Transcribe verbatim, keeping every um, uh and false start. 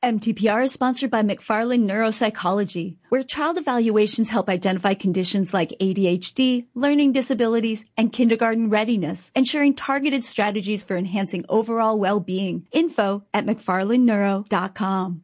M T P R is sponsored by McFarland Neuropsychology, where child evaluations help identify conditions like A D H D, learning disabilities, and kindergarten readiness, ensuring targeted strategies for enhancing overall well-being. Info at mcfarland neuro dot com.